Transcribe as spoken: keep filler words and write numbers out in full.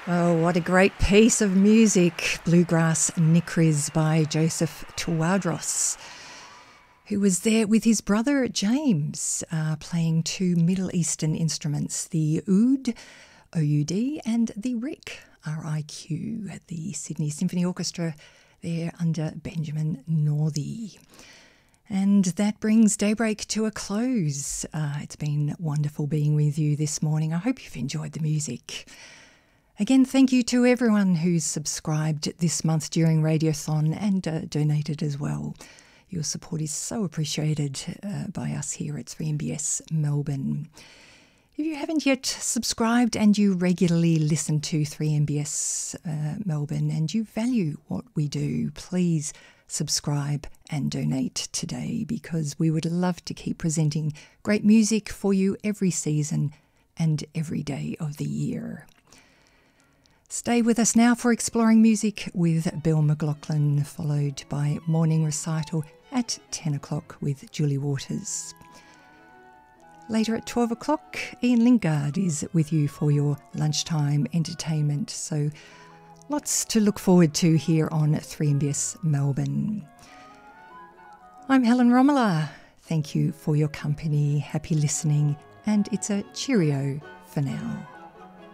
Oh, what a great piece of music. Bluegrass Nikriz by Joseph Tawadros, who was there with his brother James, uh, playing two Middle Eastern instruments, the oud, O U D, and the riq, R I Q, at the Sydney Symphony Orchestra there under Benjamin Northey. And that brings Daybreak to a close. Uh, it's been wonderful being with you this morning. I hope you've enjoyed the music. Again, thank you to everyone who's subscribed this month during Radiothon and uh, donated as well. Your support is so appreciated uh, by us here at three M B S Melbourne. If you haven't yet subscribed and you regularly listen to three M B S uh, Melbourne and you value what we do, please subscribe and donate today, because we would love to keep presenting great music for you every season and every day of the year. Stay with us now for Exploring Music with Bill McLaughlin, followed by Morning Recital at ten o'clock with Julie Waters. Later at twelve o'clock, Ian Lingard is with you for your lunchtime entertainment. So lots to look forward to here on three M B S Melbourne. I'm Helen Romola. Thank you for your company. Happy listening, and it's a cheerio for now.